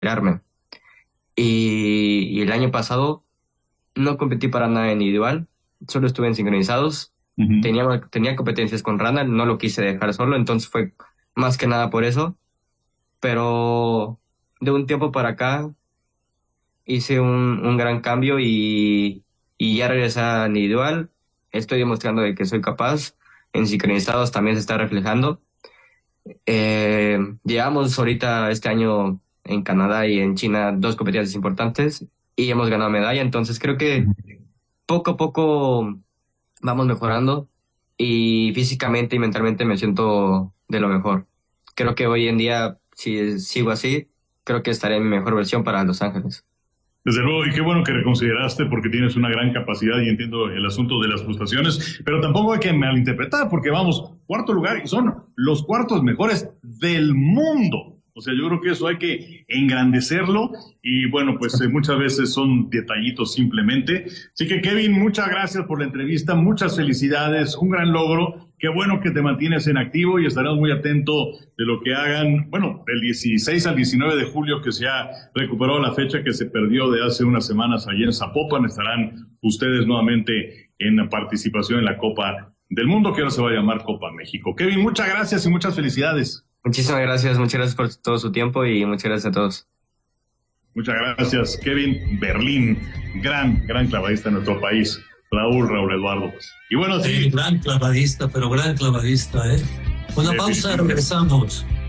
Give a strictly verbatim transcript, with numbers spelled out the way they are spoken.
retirarme. Y, y el año pasado no competí para nada individual, solo estuve en sincronizados. Ujú. Tenía, tenía competencias con Randall, no lo quise dejar solo, entonces fue más que nada por eso. Pero de un tiempo para acá hice un, un gran cambio y, y ya regresé a individual. Estoy demostrando de que soy capaz. En sincronizados también se está reflejando. Eh, Llevamos ahorita este año en Canadá y en China dos competencias importantes y hemos ganado medalla, entonces creo que poco a poco vamos mejorando y físicamente y mentalmente me siento de lo mejor. Creo que hoy en día, si sigo así, creo que estaré en mi mejor versión para Los Ángeles. Desde luego, y qué bueno que reconsideraste porque tienes una gran capacidad y entiendo el asunto de las frustraciones, pero tampoco hay que malinterpretar porque vamos, cuarto lugar y son los cuartos mejores del mundo. O sea, yo creo que eso hay que engrandecerlo y bueno, pues eh, muchas veces son detallitos simplemente. Así que Kevin, muchas gracias por la entrevista, muchas felicidades, un gran logro. Qué bueno que te mantienes en activo y estaremos muy atentos de lo que hagan, bueno, del dieciséis al diecinueve de julio que se ha recuperado la fecha que se perdió de hace unas semanas allí en Zapopan. Estarán ustedes nuevamente en participación en la Copa del Mundo, que ahora se va a llamar Copa México. Kevin, muchas gracias y muchas felicidades. Muchísimas gracias, muchas gracias por todo su tiempo y muchas gracias a todos. Muchas gracias, Kevin Berlín, gran, gran clavadista en nuestro país. Raúl, Raúl Eduardo. Y bueno, Sí, sí. gran clavadista, pero gran clavadista, ¿eh? Una pausa, regresamos.